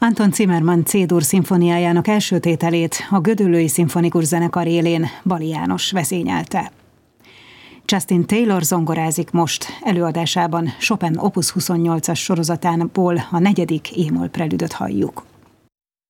Anton Zimmermann C-dur szimfóniájának első tételét a Gödöllői Szimfonikus Zenekar élén Bali János vezényelte. Justin Taylor zongorázik most, előadásában Chopin Opus 28-as sorozatából a 4. e-moll prelüdöt halljuk.